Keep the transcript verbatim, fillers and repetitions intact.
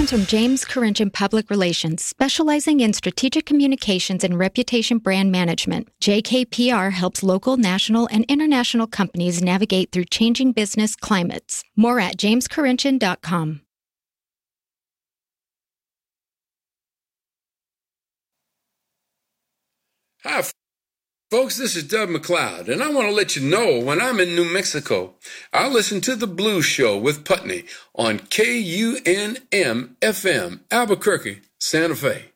comes from James Corrinchin Public Relations, specializing in strategic communications and reputation brand management. J K P R helps local, national, and international companies navigate through changing business climates. More at james corrinchin dot com. Hi, folks. This is Doug McLeod, and I want to let you know when I'm in New Mexico, I listen to The Blues Show with Putney on K U N M F M, Albuquerque, Santa Fe.